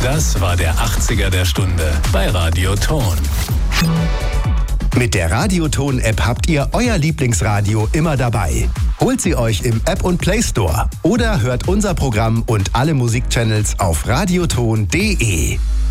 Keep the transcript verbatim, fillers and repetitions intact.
Das war der achtziger der Stunde bei Radio Ton. Mit der Radio Ton App habt ihr euer Lieblingsradio immer dabei. Holt sie euch im App und Play Store oder hört unser Programm und alle Musikchannels auf radioton punkt de.